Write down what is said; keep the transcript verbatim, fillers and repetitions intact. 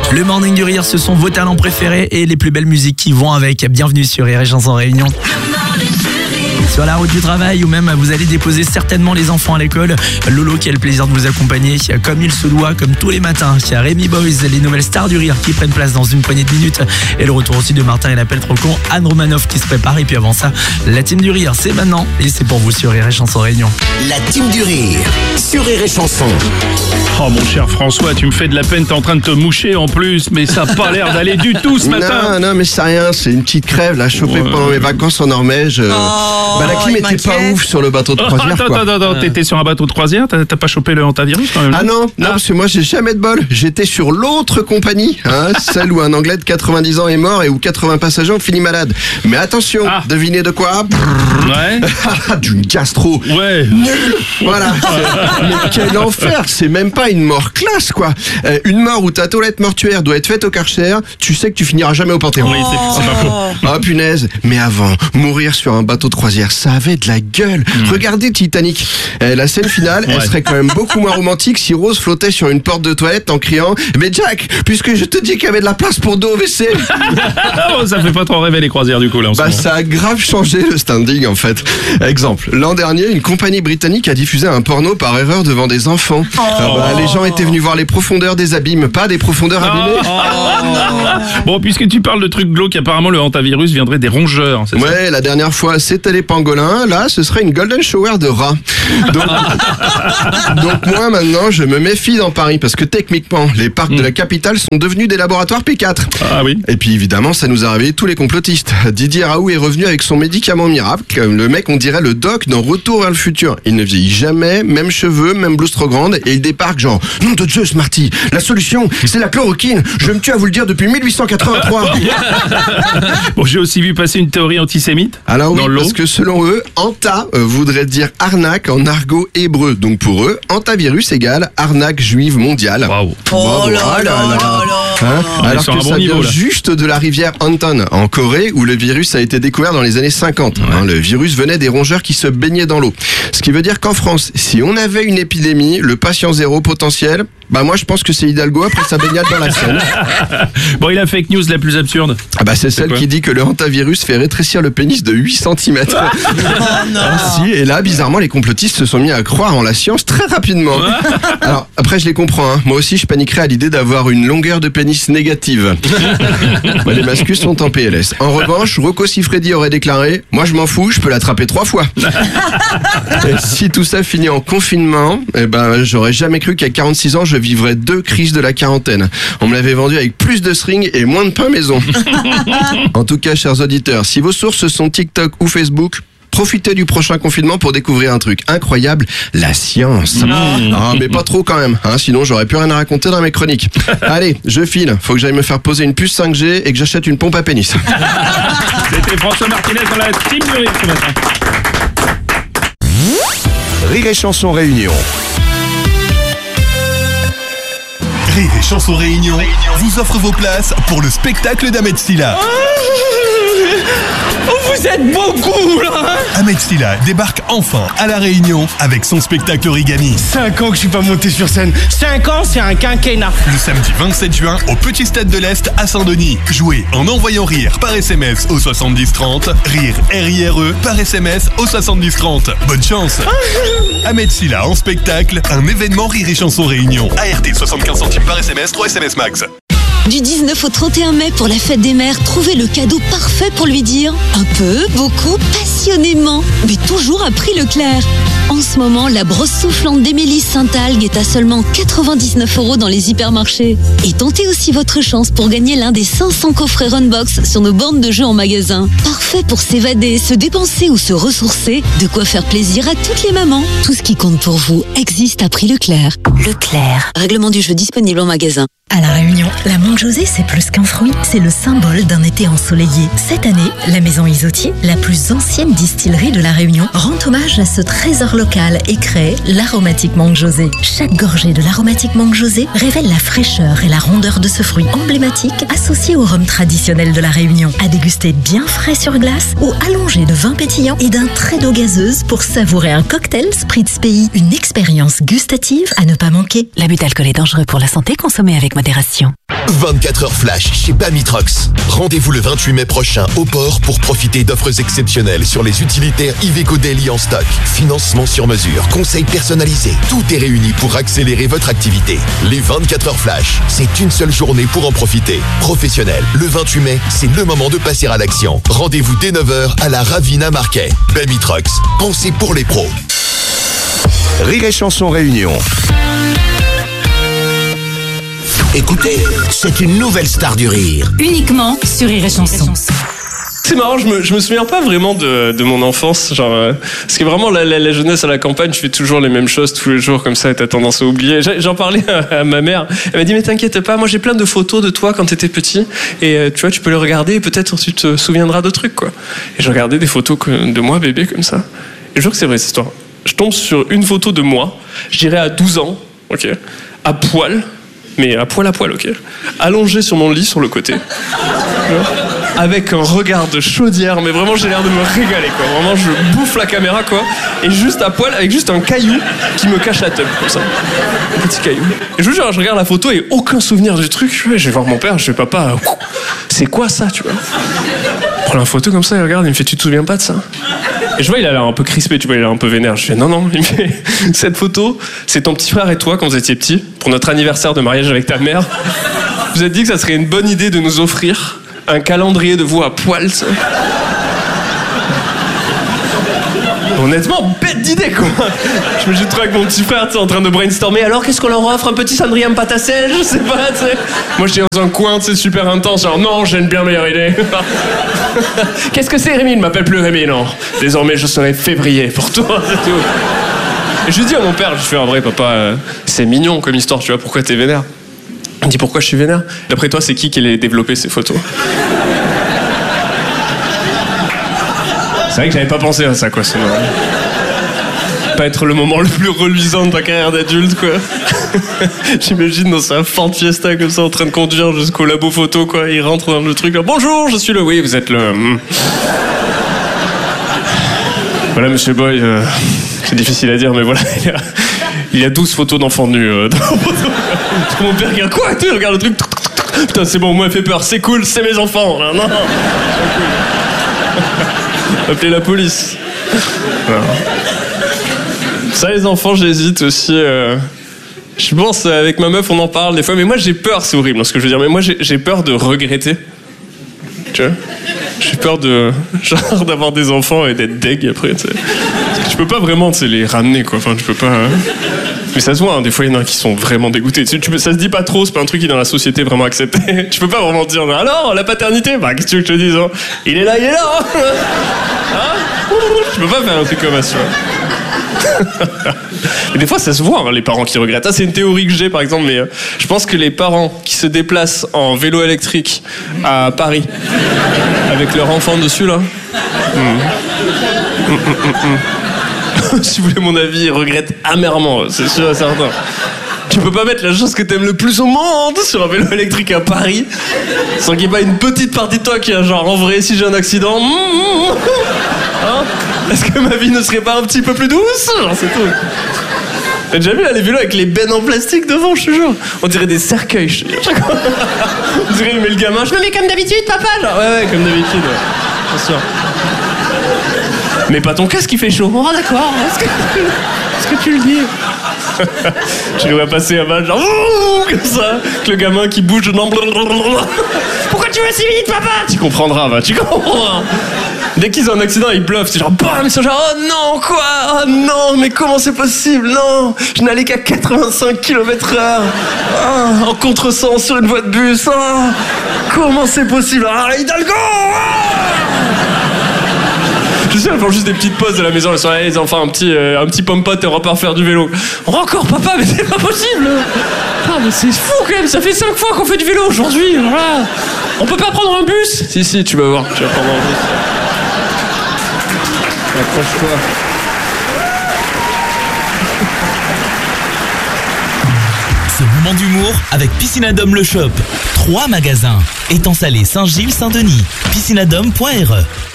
Le Morning du Rire, ce sont vos talents préférés et les plus belles musiques qui vont avec. Bienvenue sur Rire et Chanson Réunion. Sur la route du travail ou même vous allez déposer certainement les enfants à l'école, Lolo qui a le plaisir de vous accompagner comme il se doit, comme tous les matins. Il y a Rémi Boys, les nouvelles stars du rire qui prennent place dans une poignée de minutes, et le retour aussi de Martin et l'appel trop con, Anne Romanoff qui se prépare, et puis avant ça, la team du rire, c'est maintenant et c'est pour vous sur Rire et Chanson Réunion. La team du rire sur Rire et Chanson. Oh mon cher François, tu me fais de la peine, t'es en train de te moucher en plus, mais ça n'a pas l'air d'aller du tout ce matin. Non, non, mais c'est rien, c'est une petite crève, là, chopée Ouais. pendant mes vacances en Norvège. Oh, bah, la clim était pas ouf sur le bateau de Oh, croisière, attends, quoi. attends, attends, t'étais sur un bateau de croisière, t'as t'as pas chopé le hantavirus quand même? Ah non, non, parce que moi j'ai jamais de bol. J'étais sur l'autre compagnie, hein, celle où un Anglais de quatre-vingt-dix ans est mort et où quatre-vingts passagers ont fini malades. Mais attention, Ah. devinez de quoi? Ouais. D'une gastro. Ouais. Voilà. Mais quel enfer, c'est même pas une mort classe, quoi. Euh, une mort où ta toilette mortuaire doit être faite au Karcher, tu sais que tu finiras jamais au Panthéon. Oui, c'est c'est pas faux. Ah punaise, mais avant, mourir sur un bateau de croisière, ça avait de la gueule. Regardez Titanic. Eh, la scène finale, elle Ouais. serait quand même beaucoup moins romantique si Rose flottait sur une porte de toilette en criant « Mais Jack, puisque je te dis qu'il y avait de la place pour deux au W C !» Oh, ça fait pas trop rêver les croisières du coup là en ce Bah moment. ça a grave changé le standing en fait. Exemple, l'an dernier, une compagnie britannique a diffusé un porno par erreur devant des enfants. Ah bah, les gens étaient venus voir les profondeurs des abîmes, pas des profondeurs abîmées. Bon, puisque tu parles de trucs glauques, apparemment le hantavirus viendrait des rongeurs, c'est ça? Ouais, la dernière fois c'était les pangolins, là ce serait une golden shower de rats. Donc, donc moi maintenant je me méfie dans Paris parce que techniquement les parcs de la capitale sont devenus des laboratoires P quatre. Ah oui. Et puis évidemment ça nous a réveillé tous les complotistes. Didier Raoult est revenu avec son médicament miracle. Le mec on dirait le doc dans Retour vers le futur. Il ne vieillit jamais, même cheveux, même blouse trop grande, et il débarque genre « Nom de Zeus Marty, la solution c'est la chloroquine, je me tue à vous le dire depuis mille huit cent quatre-vingt-trois !» Bon, j'ai aussi vu passer une théorie antisémite. Alors oui, Dans l'eau. parce que selon eux, anta euh, voudrait dire arnaque en argot hébreu. Donc pour eux, antavirus égale arnaque juive mondiale. Waouh. Oh là Ah là là là. Hein On est Alors sur que un bon ça niveau, vient là. juste de la rivière Anton, en Corée, où le virus a été découvert dans les années cinquante. Hein, le virus venait des rongeurs qui se baignaient dans l'eau. Ce qui veut dire qu'en France, si on avait une épidémie, le patient zéro potentiel, bah moi je pense que c'est Hidalgo après sa baignade dans la Seine. Bon, et la fake news la plus absurde? Ah bah c'est celle quoi qui dit que le hantavirus fait rétrécir le pénis de huit centimètres. Ah si, et là bizarrement les complotistes se sont mis à croire en la science très rapidement. Alors après je les comprends, hein. Moi aussi je paniquerais à l'idée d'avoir une longueur de pénis négative. Bah, les mascus sont en P L S. En revanche, Rocco Siffredi aurait déclaré « Moi je m'en fous, je peux l'attraper trois fois ». Et si tout ça finit en confinement, eh ben j'aurais jamais cru qu'à quarante-six ans je vivrais deux crises de la quarantaine. On me l'avait vendu avec plus de string et moins de pain maison. En tout cas, chers auditeurs, si vos sources sont TikTok ou Facebook, profitez du prochain confinement pour découvrir un truc incroyable, la science. Ah, mais pas trop quand même, hein, sinon j'aurais plus rien à raconter dans mes chroniques. Allez, je file, faut que j'aille me faire poser une puce cinq G et que j'achète une pompe à pénis. C'était François Martinez dans la team du rire ce matin. Rire et Chanson Réunion. Rire et Chanson Réunion vous offre vos places pour le spectacle d'Ahmed Silla. Vous êtes beaucoup là. Ahmed Silla débarque enfin à La Réunion avec son spectacle Origami. cinq ans que je suis pas monté sur scène. cinq ans, c'est un quinquennat. Le samedi vingt-sept juin au Petit Stade de l'Est à Saint-Denis. Jouez en envoyant rire par S M S au soixante-dix trente. Rire R I R E par S M S au soixante-dix trente. Bonne chance. Ahmed Silla en spectacle, un événement Rire et Chanson Réunion. A R T soixante-quinze centimes par S M S, trois S M S max. Du dix-neuf au trente et un mai pour la fête des mères, trouvez le cadeau parfait pour lui dire un peu, beaucoup, passionnément, mais toujours à prix Leclerc. En ce moment, la brosse soufflante d'Émilie Saint-Algue est à seulement quatre-vingt-dix-neuf euros dans les hypermarchés. Et tentez aussi votre chance pour gagner l'un des cinq cents coffrets Runbox sur nos bornes de jeux en magasin. Parfait pour s'évader, se dépenser ou se ressourcer, de quoi faire plaisir à toutes les mamans. Tout ce qui compte pour vous existe à prix Leclerc. Leclerc. Règlement du jeu disponible en magasin. À La Réunion, la mangue José, c'est plus qu'un fruit, c'est le symbole d'un été ensoleillé. Cette année, la maison Isotier, la plus ancienne distillerie de La Réunion, rend hommage à ce trésor local et crée l'aromatique mangue José. Chaque gorgée de l'aromatique mangue José révèle la fraîcheur et la rondeur de ce fruit emblématique associé au rhum traditionnel de La Réunion. À déguster bien frais sur glace ou allongé de vin pétillant et d'un trait d'eau gazeuse pour savourer un cocktail Spritz Pays. Une expérience gustative à ne pas manquer. L'abus d'alcool est dangereux pour la santé, consommé avec modération. vingt-quatre heures flash chez Bamitrox. Rendez-vous le vingt-huit mai prochain au port pour profiter d'offres exceptionnelles sur les utilitaires Iveco Daily en stock. Financement sur mesure, conseils personnalisés. Tout est réuni pour accélérer votre activité. Les vingt-quatre heures flash, c'est une seule journée pour en profiter. Professionnel, le vingt-huit mai, c'est le moment de passer à l'action. Rendez-vous dès neuf heures à la Ravina Marquet. Bamitrox, pensez pour les pros. Rire et Chanson Réunion. Écoutez, c'est une nouvelle star du rire. Uniquement sur Rire et Chanson. C'est marrant, je me, je me souviens pas vraiment de, de mon enfance, genre, euh, parce que vraiment la, la, la jeunesse à la campagne, je fais toujours les mêmes choses tous les jours comme ça et t'as tendance à oublier. J'en parlais à, à ma mère, elle m'a dit mais t'inquiète pas, moi j'ai plein de photos de toi quand t'étais petit et euh, tu vois tu peux les regarder et peut-être tu te souviendras de trucs quoi. Et je regardais des photos de moi bébé comme ça. Et je jure que c'est vrai cette histoire. Je tombe sur une photo de moi, je dirais à douze ans, ok, à poil. Mais à poil à poil, ok. Allongé sur mon lit, sur le côté. Avec un regard de chaudière, mais vraiment j'ai l'air de me régaler, quoi. Vraiment, je bouffe la caméra, quoi. Et juste à poil, avec juste un caillou qui me cache la teub, comme ça. Un petit caillou. Et je vous jure, je regarde la photo et aucun souvenir du truc. Je vais voir mon père, je fais papa, c'est quoi ça, tu vois? Je prends la photo comme ça, il regarde, il me fait, tu te souviens pas de ça? Et je vois, il a l'air un peu crispé, tu vois, il a l'air un peu vénère. Je fais, non, non, il me fait, cette photo, c'est ton petit frère et toi quand vous étiez petits, pour notre anniversaire de mariage avec ta mère. Vous êtes dit que ça serait une bonne idée de nous offrir un calendrier de vous à poil, ça. Honnêtement, bête d'idée, quoi. Je me suis trouvé avec mon petit frère, tu sais, en train de brainstormer. Alors, qu'est-ce qu'on leur offre? Un petit cendrier en pâte à sel? Je sais pas, tu sais. Moi, j'étais dans un coin, tu sais, super intense. Genre, non, j'ai une bien meilleure idée. Qu'est-ce que c'est, Rémi? Il ne m'appelle plus Rémi, non. Désormais, je serai février pour toi, c'est tout. Et je lui dis à mon père, je fais, en vrai, papa, euh, c'est mignon comme histoire, tu vois, pourquoi t'es vénère? Il me dit, pourquoi je suis vénère? D'après toi, c'est qui qui a développé ces photos? C'est vrai que j'avais pas pensé à ça, quoi, sinon. Pas être le moment le plus reluisant de ta carrière d'adulte, quoi. J'imagine dans sa Ford Fiesta comme ça, en train de conduire jusqu'au labo photo, quoi. Il rentre dans le truc, là, bonjour, je suis le... Oui, vous êtes le... Voilà, monsieur Boy, euh, c'est difficile à dire, mais voilà, il y a, il y a douze photos d'enfants nus euh, dans la photo. Mon père regarde quoi? Tu regarde le truc. Putain, c'est bon, moi, il fait peur, c'est cool, c'est mes enfants. Non, non. Appelez la police. Alors. Ça, les enfants, j'hésite aussi. Euh... Je pense, avec ma meuf, on en parle des fois, mais moi, j'ai peur, c'est horrible, hein, ce que je veux dire, mais moi, j'ai, j'ai peur de regretter. Tu vois? J'ai peur de, genre, d'avoir des enfants et d'être deg après, tu sais. Parce que tu peux pas vraiment, tu sais, les ramener, quoi. Enfin, tu peux pas... Hein. Mais ça se voit, hein, des fois, il y en a qui sont vraiment dégoûtés. Tu, tu peux, ça se dit pas trop, c'est pas un truc qui est dans la société vraiment accepté. Tu peux pas vraiment dire, alors, la paternité, bah, qu'est-ce que tu veux que je te dise, hein? Il est là, il est là, hein, hein? Tu peux pas faire un truc comme ça, tu vois. Et des fois, ça se voit, hein, les parents qui regrettent. Ah, c'est une théorie que j'ai, par exemple, mais euh, je pense que les parents qui se déplacent en vélo électrique à Paris, avec leur enfant dessus, là... Mmh. Mmh, mmh, mmh. Si vous voulez mon avis, ils regrettent amèrement, c'est sûr et certain. Tu peux pas mettre la chose que t'aimes le plus au monde sur un vélo électrique à Paris sans qu'il n'y ait pas une petite partie de toi qui a genre, en vrai, si j'ai un accident... Mmh, hein? Est-ce que ma vie ne serait pas un petit peu plus douce? Genre, c'est tout. T'as déjà vu là, les vélos avec les bennes en plastique devant, je te jure? On dirait des cercueils, je te jure. On dirait, il met le gamin, je me mets comme d'habitude, papa, genre. Ouais, ouais, comme d'habitude, ouais. Bien sûr. Mais pas ton casque qui fait chaud. Oh, d'accord, est-ce que, est-ce que tu le dis? Je les vois passer à mal, genre, ouh, comme ça, avec le gamin qui bouge, non, pourquoi tu vas si vite, papa? Tu comprendras, va, tu comprendras. Dès qu'ils ont un accident, ils bluffent. C'est genre, bam, ils sont genre, oh non, quoi? Oh non, mais comment c'est possible? Non, je n'allais qu'à quatre-vingt-cinq kilomètres heure. Oh, en contresens sur une voie de bus. Oh, comment c'est possible? Ah, Hidalgo! Je sais, elles font juste des petites pauses à la maison. Elles sont là, les enfants, un petit, euh, un petit pomme-pote et on repart faire du vélo. Oh, encore, papa, mais c'est pas possible! Ah, mais c'est fou quand même, ça fait cinq fois qu'on fait du vélo aujourd'hui. Voilà. On peut pas prendre un bus? Si, si, tu vas voir, tu vas prendre un bus. Accroche-toi. Ce moment d'humour avec Piscinadome Le Shop. Trois magasins. Étang Salé, Saint-Gilles, Saint-Denis. piscinadome point r e